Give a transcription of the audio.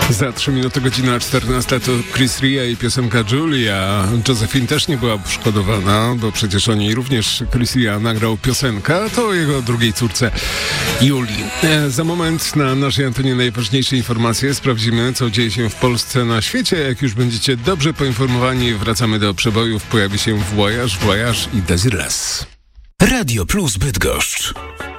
Za 3 minuty godzina 14 to Chris Ria i piosenka Julia. Josephine też nie była poszkodowana, bo przecież oni również, Chris Ria nagrał piosenkę, a to o jego drugiej córce Julii. Za moment na naszej antenie najważniejsze informacje. Sprawdzimy, co dzieje się w Polsce, na świecie. Jak już będziecie dobrze poinformowani, wracamy do przebojów. Pojawi się Voyage i Desireless. Radio Plus Bydgoszcz.